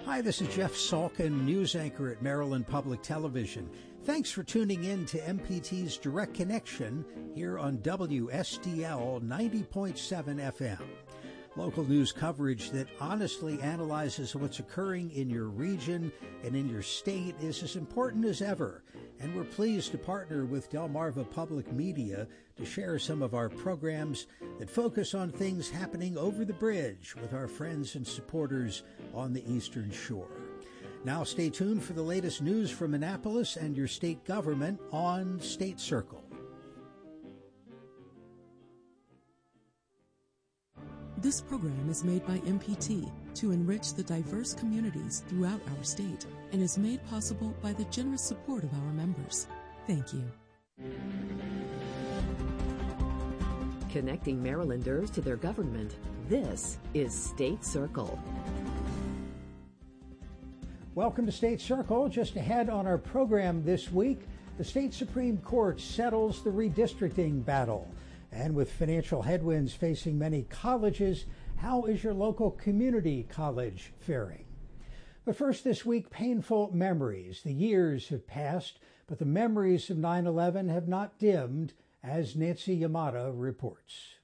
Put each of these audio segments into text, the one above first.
Hi, this is Jeff Salkin, news anchor at Maryland Public Television. Thanks for tuning in to MPT's Direct Connection here on WSDL 90.7 FM. Local news coverage that honestly analyzes what's occurring in your region and in your state is as important as ever, and we're pleased to partner with Delmarva Public Media to share some of our programs that focus on things happening over the bridge with our friends and supporters on the Eastern Shore. Now stay tuned for the latest news from Annapolis and your state government on State Circle. This program is made by MPT to enrich the diverse communities throughout our state and is made possible by the generous support of our members. Thank you. Connecting Marylanders to their government. This is State Circle. Welcome to State Circle. Just ahead on our program this week, the state Supreme Court settles the redistricting battle. And with financial headwinds facing many colleges, how is your local community college faring? But first this week, painful memories. The years have passed, but the memories of 9/11 have not dimmed, as Nancy Yamada reports.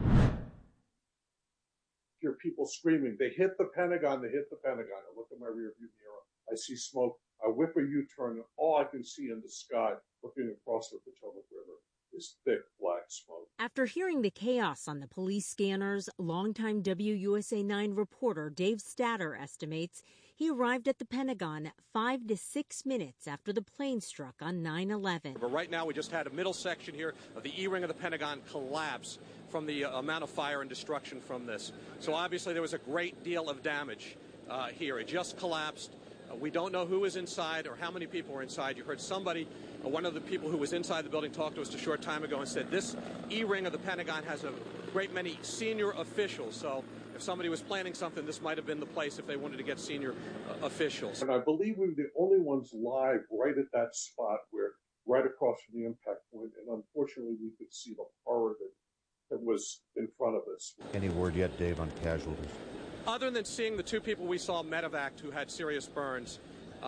Hear people screaming, they hit the Pentagon, they hit the Pentagon. I look at my rearview mirror, I see smoke. I whip a U-turn, and all I can see in the sky, looking across the Potomac River, is thick black smoke. After hearing the chaos on the police scanners, longtime WUSA 9 reporter Dave Statter estimates he arrived at the Pentagon 5 to 6 minutes after the plane struck on 9/11. But right now we just had a middle section here of the E-ring of the Pentagon collapse from the amount of fire and destruction from this. So obviously there was a great deal of damage here. It just collapsed. We don't know who is inside or how many people were inside. You heard somebody, one of the people who was inside the building, talk to us a short time ago and said this E-ring of the Pentagon has a great many senior officials. So if somebody was planning something, this might have been the place if they wanted to get senior officials. And I believe we were the only ones live right at that spot, where right across from the impact point. And unfortunately, we could see the horror that was in front of us. Any word yet, Dave, on casualties? Other than seeing the two people we saw medevac who had serious burns,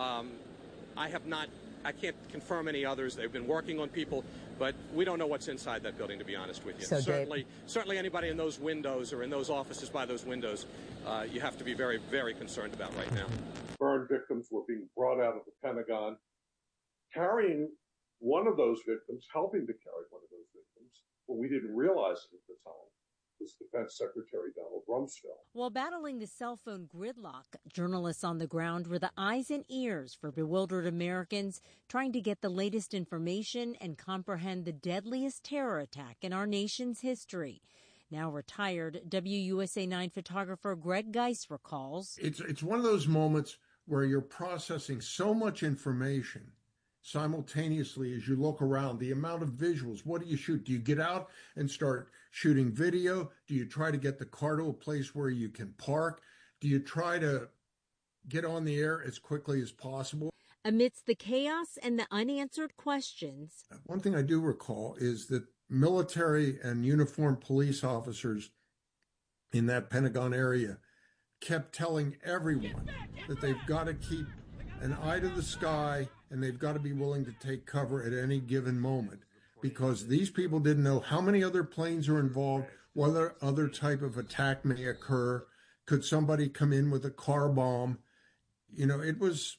I can't confirm any others. They've been working on people, but we don't know what's inside that building, to be honest with you. So certainly anybody in those windows or in those offices by those windows, you have to be very, very concerned about right now. Burn victims were being brought out of the Pentagon, carrying one of those victims, helping to carry one of those victims, but we didn't realize it at the time. Was Defense Secretary Donald Rumsfeld. While battling the cell phone gridlock, journalists on the ground were the eyes and ears for bewildered Americans trying to get the latest information and comprehend the deadliest terror attack in our nation's history. Now retired WUSA 9 photographer Greg Geis recalls. It's one of those moments where you're processing so much information simultaneously as you look around, the amount of visuals. What do you shoot? Do you get out and start shooting video? Do you try to get the car to a place where you can park? Do you try to get on the air as quickly as possible? Amidst the chaos and the unanswered questions. One thing I do recall is that military and uniformed police officers in that Pentagon area kept telling everyone that they've got to keep an eye to the sky, and they've got to be willing to take cover at any given moment, because these people didn't know how many other planes are involved, whether other type of attack may occur. Could somebody come in with a car bomb? You know, it was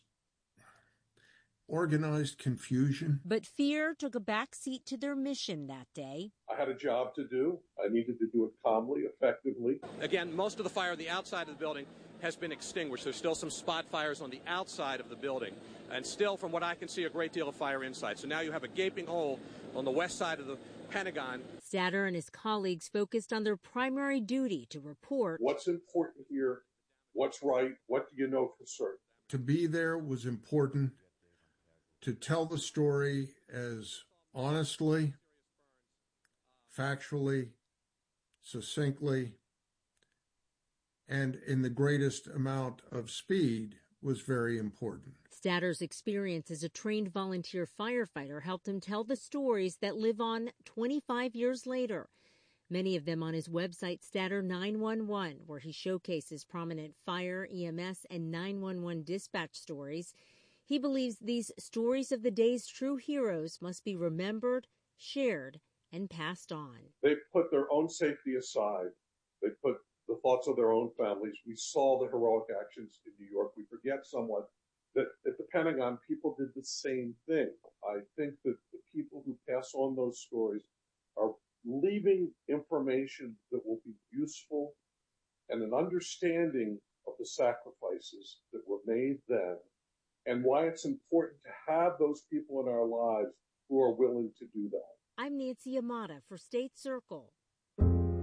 organized confusion. But fear took a backseat to their mission that day. I had a job to do. I needed to do it calmly, effectively. Again, most of the fire on the outside of the building has been extinguished. There's still some spot fires on the outside of the building, and still, from what I can see, a great deal of fire inside. So now you have a gaping hole on the west side of the Pentagon. Statter and his colleagues focused on their primary duty to report what's important here, what's right, what do you know for certain. To be there was important. To tell the story as honestly, factually, succinctly, and in the greatest amount of speed was very important. Statter's experience as a trained volunteer firefighter helped him tell the stories that live on 25 years later. many of them on his website Statter 911, where he showcases prominent fire, EMS, and 911 dispatch stories. He believes these stories of the day's true heroes must be remembered, shared, and passed on. They put their own safety aside. They put the thoughts of their own families. We saw the heroic actions in New York. We forget somewhat that at the Pentagon, people did the same thing. I think that the people who pass on those stories are leaving information that will be useful and an understanding of the sacrifices that were made then and why it's important to have those people in our lives who are willing to do that. I'm Nancy Amata for State Circle.